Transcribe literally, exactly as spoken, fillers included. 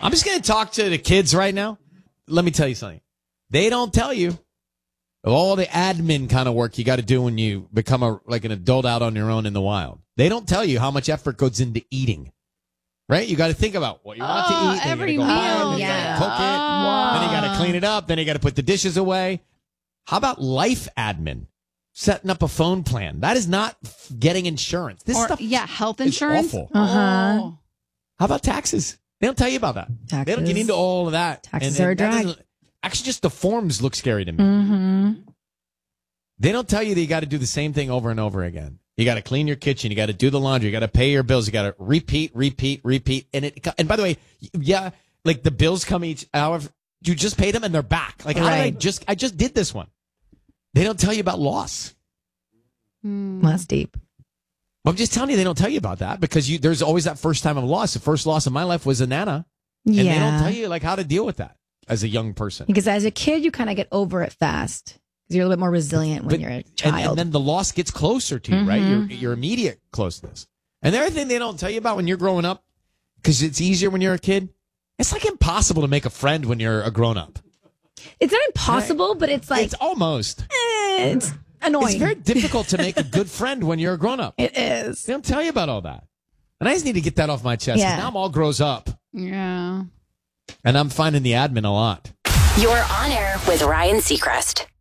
I'm just going to talk to the kids right now. Let me tell you something. They don't tell you all the admin kind of work you got to do when you become a like an adult out on your own in the wild. They don't tell you how much effort goes into eating. Right? You got to think about what you want oh, to eat. Then every you gotta go meal. buy it, then Yeah. you got to cook it. Oh. Then you got to clean it up. Then you got to put the dishes away. How about life admin? Setting up a phone plan. That is not f- getting insurance. This Or, stuff yeah, health is insurance. awful. Uh-huh. Oh. How about taxes? They don't tell you about that. Taxes. They don't get into all of that. Taxes And- are a and that drag. doesn't- Actually, just the forms look scary to me. Mm-hmm. They don't tell you that you got to do the same thing over and over again. You got to clean your kitchen. You got to do the laundry. You got to pay your bills. You got to repeat, repeat, repeat. And it. And by the way, yeah, like the bills come each hour. You just paid them and they're back. Like how did I Right. just? I just did this one. They don't tell you about loss. Less deep. Well, I'm just telling you, they don't tell you about that because you. There's always that first time of loss. The first loss of my life was a Nana, and Yeah. they don't tell you like how to deal with that as a young person. Because as a kid, you kind of get over it fast. Because you're a little bit more resilient when But- you're a and, child. and then the loss gets closer to you, right? Mhm. Your your immediate closeness. And the other thing they don't tell you about when you're growing up, because it's easier when you're a kid. It's like impossible to make a friend when you're a grown up. It's not impossible, but it's like It's almost. eh, it's annoying. It's very difficult to make a good friend when you're a grown up. It is. They don't tell you about all that. And I just need to get that off my chest. 'Cause Yeah. Now I'm all grows up, Yeah. and I'm finding the admin a lot. You're on air with Ryan Seacrest.